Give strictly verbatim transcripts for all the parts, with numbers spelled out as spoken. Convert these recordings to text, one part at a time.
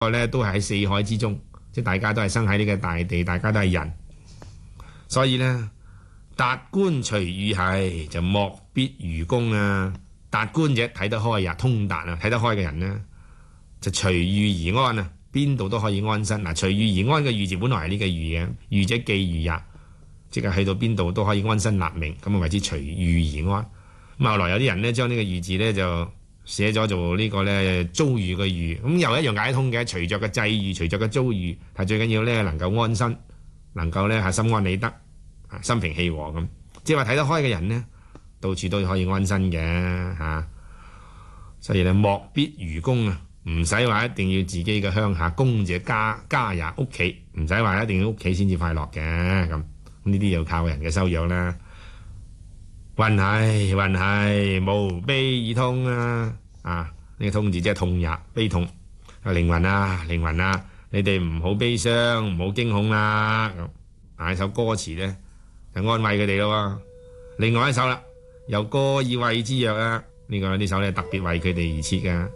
個咧都係喺四海之中，即係大家都係生喺呢個大地，大家都係人，所以咧達觀隨遇係就莫必愚公啊！達觀者睇得開啊，通達啊，睇得開嘅人呢，就隨遇而安啊，邊度都可以安身嗱。隨遇而安嘅遇字本來係呢個遇嘅，遇者寄遇也，即係去到邊度都可以安身立命，咁啊為之隨遇而安。咁後來有啲人呢，將呢個遇字呢，就寫咗做呢個呢遭遇嘅遇，咁又一樣解得通嘅。隨着嘅際遇，隨着嘅遭遇，係最緊要呢能夠安身，能夠呢係心安理得，心平氣和咁。即係話睇得開嘅人呢，到處都可以安身嘅嚇、啊。所以咧莫必愚公啊，唔使話一定要自己嘅鄉下，公者家家也屋企，唔使話一定要屋企先至快樂嘅咁。呢啲要靠人嘅修養啦。運係運係無悲以通啊！啊，呢、這個通字即係痛也，悲痛。啊，靈魂啊，靈魂啊，你哋唔好悲傷，唔好驚恐啦。咁啊，一首歌詞咧就安慰佢哋咯。另外一首啦，有歌以慰之曰啊，呢、這個呢首咧特別為佢哋而設嘅。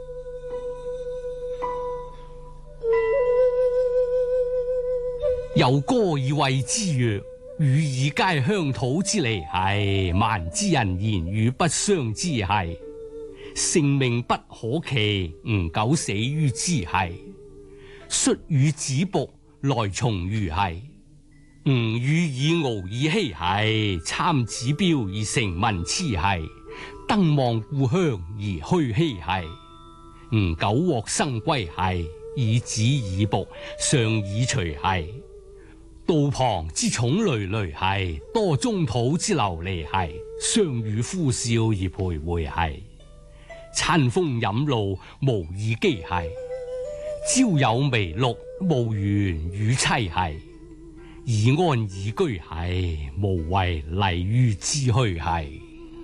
有歌以慰之曰。予以皆鄉土之離兮，萬之人言語不相知兮。性命不可期，吾久死於之兮。率與子僕來從虞兮，吾予以敖以嬉兮。參子標而成文痴兮，登望故鄉而虛嬉兮。吾久獲生歸兮，以子以僕尚以隨兮。道旁之寵累累兮，多中土之流離兮。相與呼嘯而徘徊兮，餐風飲露無以譏兮。朝有微綠，暮圓與妻兮。以安以居兮，無為禮於之虛兮。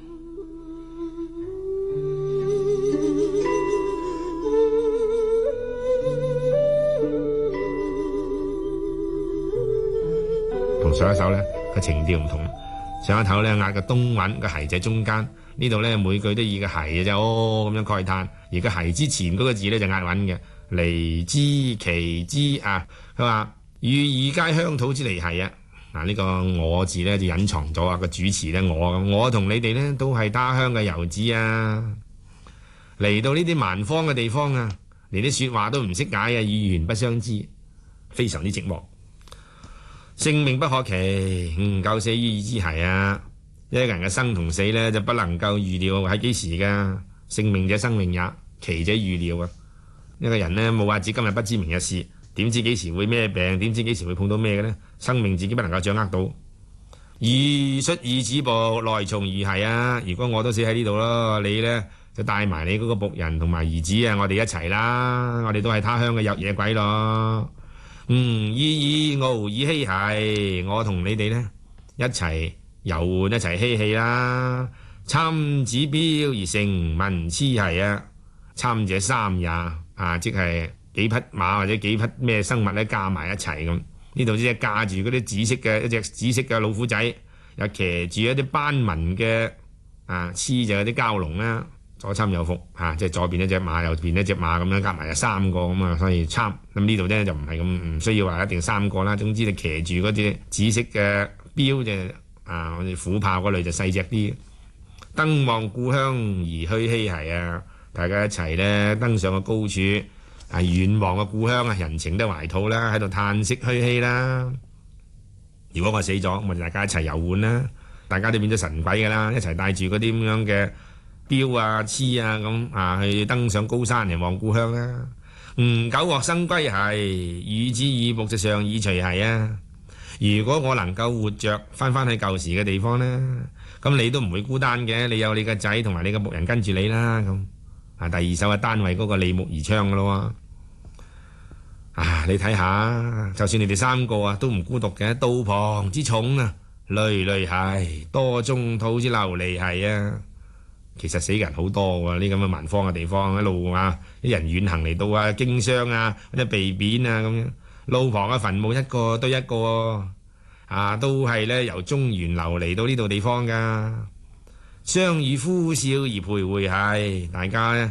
同上一首咧個情調唔同，上一頭咧押個東韻個兮喺中間，呢度咧每句都以個兮嘅啫，哦咁樣慨嘆，而個兮之前嗰個字咧就押韻嘅，離之其之啊，佢話予以皆鄉土之離兮啊，嗱、這、呢個我字咧就隱藏咗啊，個主詞咧我，我同你哋咧都係他鄉嘅遊子啊，嚟到呢啲蠻荒嘅地方啊，連啲說話都唔識解啊，語言不相知，非常之寂寞。性命不可期，吾久死於之兮啊！一個人嘅生同死咧，就不能夠預料喺幾時噶。性命者生命也，期者預料啊！一個人呢，冇話指今日不知明日事，點知幾時會咩病？點知幾時會碰到咩嘅呢？生命自己不能夠掌握到。以率以子僕來從虞兮啊！如果我都死喺呢度咯，你呢，就帶埋你嗰個僕人同埋兒子啊，我哋一齊啦！我哋都係他鄉嘅有野鬼咯。嗯，以以敖以嬉兮，我同你哋呢一齊遊玩，一齊嬉戲啦。參子標而成文痴兮啊！參者三也啊，即係幾匹馬或者幾匹咩生物咧加埋一齊咁。呢度即係駕住嗰啲紫色嘅一隻紫色嘅老虎仔，又騎住一啲斑紋嘅啊，黐就有啲蛟龍啦。左參右伏嚇，即係左邊一隻馬，右邊一隻馬咁樣，加埋就三個咁啊，所以參咁呢度咧就唔係咁唔需要話一定三個啦。總之你騎住嗰隻紫色嘅標就啊，好似虎豹嗰類就細隻啲。登望故鄉而虛嬉兮啊！大家一齊咧登上個高處，係遠望個故鄉啊，人情得懷抱啦，喺度嘆息虛嬉啦。如果我死咗，我哋大家一齊遊玩啦，大家都變咗神鬼噶啦，一齊帶住嗰啲咁樣嘅標啊、黐啊咁啊，去登上高山嚟望故鄉啦。吾久獲生歸兮，與子以僕就尚以隨兮啊！如果我能夠活着翻翻去舊時嘅地方呢，咁你都唔會孤單嘅，你有你個仔同埋你個僕人跟住你啦。咁啊，第二首係單為嗰個李牧而唱噶咯。啊，你睇下，就算你哋三個啊都唔孤獨嘅，道旁之寵啊，累累兮，多中土之流離兮啊！其實死嘅人好多喎，呢咁嘅蠻荒嘅地方，一路啊啲人遠行嚟到啊，經商啊，或者被貶啊咁樣，路旁嘅墳墓一個對一個啊，都係咧由中原流嚟到呢度地方噶。相與呼嘯而徘徊兮，大家咧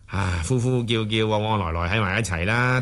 啊，呼呼叫叫，往往來來喺埋一齊啦。